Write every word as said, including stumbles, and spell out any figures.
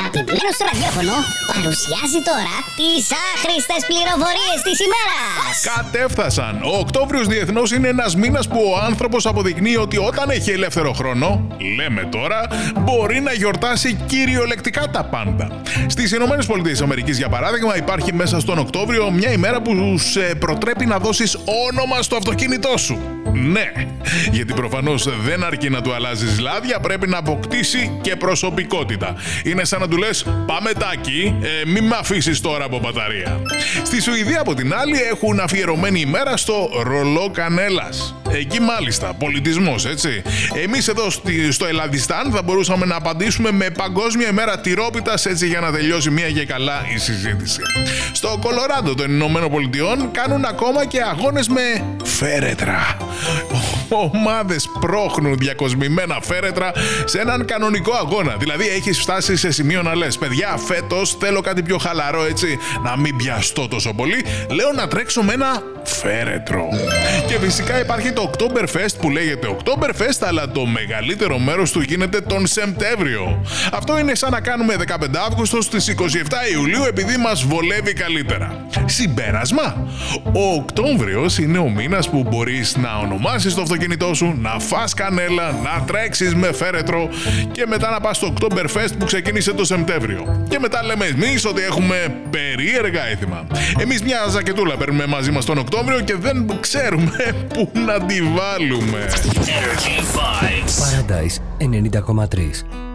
αγαπημένο στο ραδιόφωνο παρουσιάζει τώρα τις άχρηστες πληροφορίες της ημέρας. Κατέφθασαν. Ο Οκτώβριος διεθνώς είναι ένας μήνας που ο άνθρωπος αποδεικνύει ότι όταν έχει ελεύθερο χρόνο, λέμε τώρα, μπορεί να γιορτάσει κυριολεκτικά τα πάντα. Στις Ηνωμένες Πολιτείες Αμερικής, για παράδειγμα, υπάρχει μέσα στον Οκτώβριο μια ημέρα που σε προτρέπει να δώσεις όνομα στο αυτοκίνητό σου. Ναι, γιατί προφανώς δεν αρκεί να του αλλάζεις λάδια, πρέπει να αποκτήσει και προσωπικότητα. Είναι σαν να του λες, πάμε τάκι, ε, μη με αφήσεις τώρα από μπαταρία. Στη Σουηδία, από την άλλη, έχουν αφιερωμένη ημέρα στο ρολό κανέλας. Εκεί μάλιστα, πολιτισμός, έτσι. Εμείς εδώ στη, στο Ελλαδιστάν θα μπορούσαμε να απαντήσουμε με παγκόσμια ημέρα τυρόπιτας, έτσι, για να τελειώσει μία και καλά η συζήτηση. Στο Κολοράντο των Ηνωμένων Πολιτειών κάνουν ακόμα και αγώνες με φέρετρα. Ομάδες πρόχνουν διακοσμημένα φέρετρα σε έναν κανονικό αγώνα. Δηλαδή έχεις φτάσει σε σημείο να λες, παιδιά, φέτος θέλω κάτι πιο χαλαρό, έτσι, να μην πιαστώ τόσο πολύ. Λέω να τρέξω με ένα φέρετρο. Και φυσικά υπάρχει το Oktoberfest που λέγεται Oktoberfest, αλλά το μεγαλύτερο μέρος του γίνεται τον Σεπτέμβριο. Αυτό είναι σαν να κάνουμε δεκαπέντε Αύγουστο στις είκοσι επτά Ιουλίου επειδή μας βολεύει καλύτερα. Συμπέρασμα, ο Οκτώβριος είναι ο μήνας που μπορείς να ονομάσεις το αυτοκίνητό σου, να φας κανέλα, να τρέξεις με φέρετρο και μετά να πας στο Oktoberfest που ξεκίνησε το Σεπτέμβριο. Και μετά λέμε εμείς ότι έχουμε περίεργα έθιμα. Εμείς μια ζακετούλα παίρνουμε μαζί μας τον Οκτώβριο και δεν ξέρουμε πού να τη βάλουμε. Paradise ενενήντα κόμμα τρία.